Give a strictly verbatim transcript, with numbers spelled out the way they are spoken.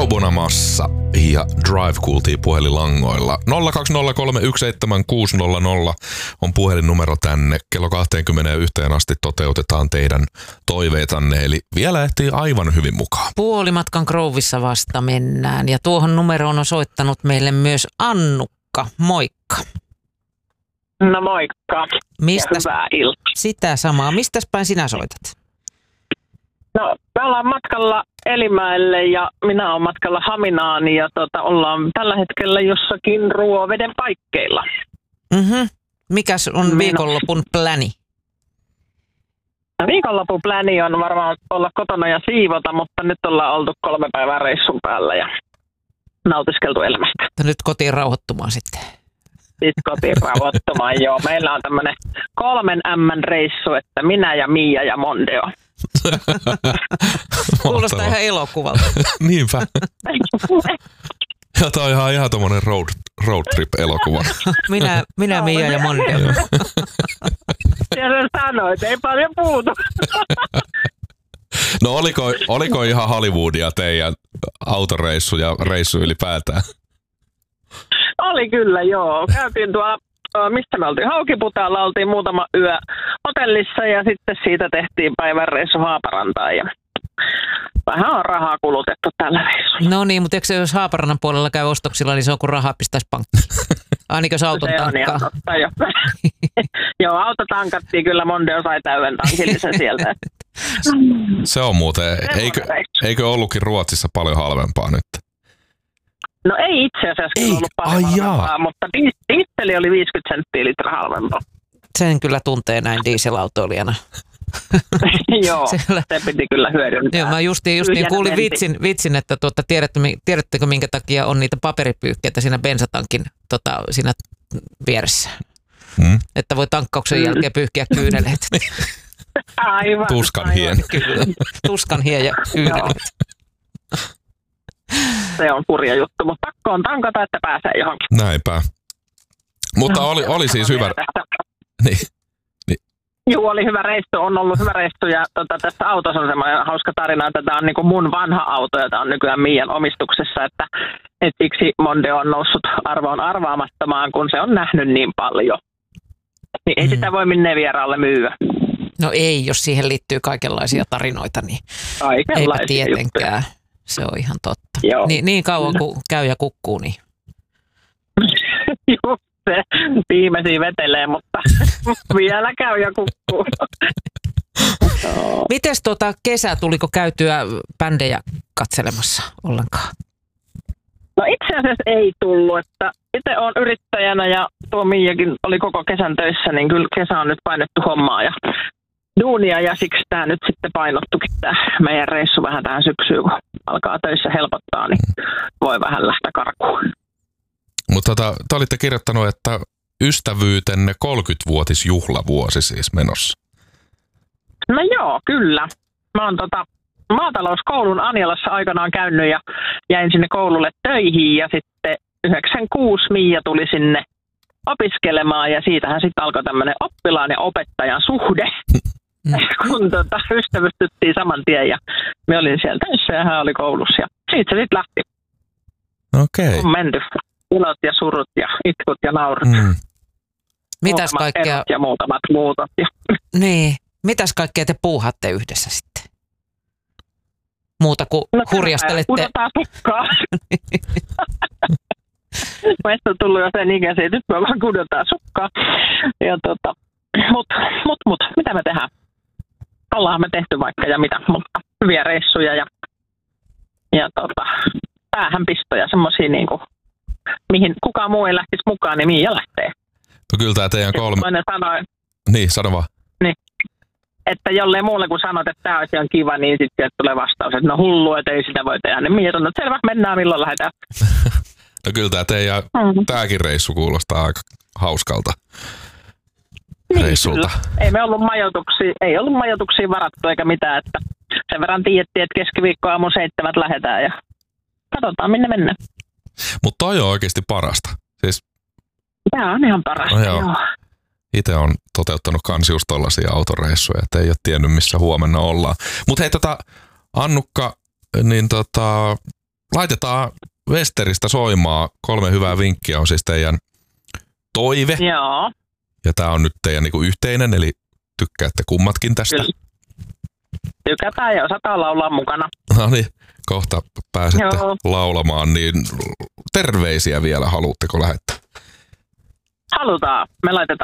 Bruno Bonamassa ja Drive kuultiin puhelinlangoilla. nolla kaksi nolla kolme yksi seitsemän kuusi nolla nolla on puhelinnumero tänne. Kello kaksikymmentäyksi asti toteutetaan teidän toiveitanne, eli vielä ehtii aivan hyvin mukaan. Puolimatkan Groovissa vasta mennään ja tuohon numeroon on soittanut meille myös Annukka. Moikka. No moikka. Mistäs, hyvää iltaa. Sitä samaa. Mistäs päin sinä soitat? No, me ollaan matkalla Elimäelle ja minä olen matkalla Haminaan ja tota, ollaan tällä hetkellä jossakin Ruoveden paikkeilla. Mm-hmm. Mikäs on Minä... viikonlopun pläni? Viikonlopun pläni on varmaan olla kotona ja siivota, mutta nyt ollaan oltu kolme päivää reissun päällä ja nautiskeltu elämästä. Nyt kotiin rauhoittumaan sitten. Sitten kotiin rauhoittumaan, joo. Meillä on tämmöinen kolmen ämmän reissu, että minä ja Mia ja Mondeo. Kuulostaa ihan elokuvalta. Niinpä. Ja tää on ihan, ihan tommonen road, road trip elokuva. minä, minä Mia ja Mondeo. Siellä sanoit, ei paljon puutu. No oliko, oliko ihan Hollywoodia teidän autoreissu ja reissu ylipäätään? Oli kyllä, joo. Käytiin tuolla, mistä me oltiin, Haukiputaalla, oltiin muutama yö hotellissa ja sitten siitä tehtiin päivän reissu Haaparantaan ja vähän on rahaa kulutettu tällä reissulla. No niin, mutta eikö se, jos Haaparannan puolella käy ostoksilla, niin se on kuin rahaa pistäisi pankkiin? Ainakin jos auton se tankkaa. On totta, jo. Joo, auto tankattiin kyllä, Mondeo sai täyden tankillisen sieltä. Se on muuten, eikö, eikö ollutkin Ruotsissa paljon halvempaa nyt? No ei itse asiassa ei. ollut paljon halvempaa, mutta dieseli oli viisikymmentä senttiä litra halvempaa. Sen kyllä tuntee näin dieselautoilijana. Joo, Siellä... se piti kyllä hyödyntää. Joo, mä justiin, justiin kuulin vitsin, vitsin, että tuota, tiedätte, tiedättekö minkä takia on niitä paperipyyhkeitä siinä bensatankin tota, siinä vieressä. Hmm? Että voi tankkauksen jälkeen pyyhkiä kyyneleet. Aivan. Tuskan hien. Kyllä, tuskan hien ja kyyneleet. Se on kurja juttu, mutta pakko on tankata, että pääsee johonkin. Näinpä. Mutta oli, oli siis hyvä... Niin. Niin. Joo, oli hyvä reissu, on ollut hyvä reissu ja tota, tässä autossa on semmoinen hauska tarina, että tämä on niinku mun vanha auto ja tämä on nykyään Mian omistuksessa, että et siksi Mondeo on noussut arvoon arvaamattomaan, kun se on nähnyt niin paljon. Niin ei mm. sitä voi minne vieraalle myyä. No ei, jos siihen liittyy kaikenlaisia tarinoita, niin eipä tietenkään. Juttuja. Se on ihan totta. Ni, niin kauan kuin käy ja kukkuu, niin... Just se. Viimeisiä vetelee, mutta vielä käy ja kukkuu. Mites tuota kesä, tuliko käytyä bändejä katselemassa ollenkaan? No itse asiassa ei tullut, että itse olen yrittäjänä ja tuo Miakin oli koko kesän töissä, niin kyllä kesä on nyt painettu hommaa ja duunia ja siksi tämä nyt sitten painottukin tämä meidän reissu vähän tähän syksyyn, kun alkaa töissä helpottaa, niin voi vähän lähteä karkuun. Mutta tota, te olitte kirjoittanut, että ystävyytenne kolmekymmenvuotisjuhlavuosi siis menossa. No joo, kyllä. Mä oon tota maatalouskoulun Anjalassa aikanaan käynyt ja jäin sinne koululle töihin ja sitten yhdeksänkymmentäkuusi Mia tuli sinne opiskelemaan ja siitähän sitten alkoi tämmöinen oppilaan ja opettajan suhde, kun tota, ystävystyttiin saman tien ja me olin siellä töissä ja hän oli koulussa ja siitä se sitten lähti. Okei. Okay. On menty ilot ja surut ja itkut ja naurut. Mm. Mitäs kaikkea... ja muutamat muutot. Ja... Niin. Mitäs kaikkea te puuhaatte yhdessä sitten? Muuta kuin no, hurjastelette. Kudotaan sukkaa. Meistä on tullut jo sen ikäisiä, että nyt me vaan kudotaan sukkaa. Ja tota, mut, mut, mut, mitä me tehdään? Ollaan me tehty vaikka ja mitä, mutta hyviä reissuja ja, ja tota, päähänpistoja, semmosia niinku, mihin kukaan muu ei lähtisi mukaan, niin Mia lähtee. No kyllä tää teidän kolme... Sanoi, niin, sano vaan. Niin. Että jollei muulle kun sanot, että tämä olisi ihan kiva, niin sitten tulee vastaus, että no hullu, että ei sitä voi tehdä. Niin Mia sanoo, että selvä, mennään, milloin lähdetään. No kyllä tämä teidän, mm-hmm. tämäkin reissu kuulostaa aika hauskalta niin, reissulta. Kyllä. Ei me ollut majoituksia, ei ollut majoituksia varattu eikä mitään, että sen verran tiedettiin, että keskiviikko aamu seitsemät lähdetään ja katsotaan minne mennään. Mutta toi on oikeasti parasta. Siis... Tämä on ihan parasta, no joo. joo. Itse on toteuttanut kans just tollaisia autoreissuja, että ei ole tiennyt missä huomenna ollaan. Mutta hei tota, Annukka, niin tota, laitetaan Westeristä soimaan. Kolme hyvää vinkkiä on siis teidän toive. Joo. Ja tää on nyt teidän niinku yhteinen, eli tykkäätte kummatkin tästä. Kyllä. Tykätään ja osataan laulaa mukana. No niin, kohta pääsette Joo. laulamaan, niin terveisiä vielä haluatteko lähettää? Halutaan. Me laitetaan